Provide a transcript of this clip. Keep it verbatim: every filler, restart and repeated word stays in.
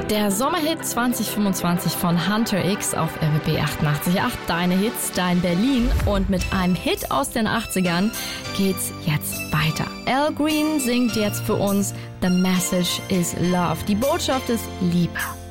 Der Sommerhit zwanzig fünfundzwanzig von Hunter X auf R B B achtundachtzig Komma acht. Deine Hits, dein Berlin. Und mit einem Hit aus den achtzigern geht's jetzt weiter. Al Green singt jetzt für uns The Message is Love. Die Botschaft ist Liebe.